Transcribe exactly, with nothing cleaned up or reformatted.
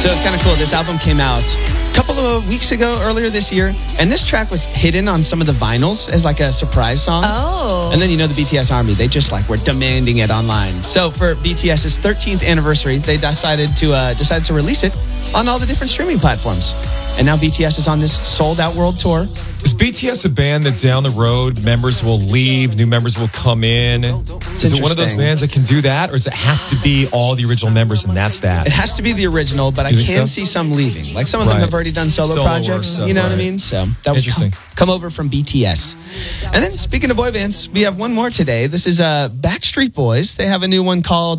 So it's kind of cool. This album came out a couple of weeks ago, earlier this year, and this track was hidden on some of the vinyls as like a surprise song. Oh. And then, you know, the B T S Army, they just like were demanding it online. So for BTS's thirteenth anniversary, they decided to uh, decided to release it on all the different streaming platforms. And now B T S is on this sold-out world tour. Is B T S a band that down the road members will leave, new members will come in? It's is it one of those interesting. bands that can do that, or does it have to be all the original members and that's that? It has to be the original, but I You can think so? see some leaving. Like some of them Right. have already done solo, Solo work projects. stuff, You know what I right. mean? So that was Interesting. Come, come over from B T S. And then speaking of boy bands, we have one more today. This is uh, Backstreet Boys. They have a new one called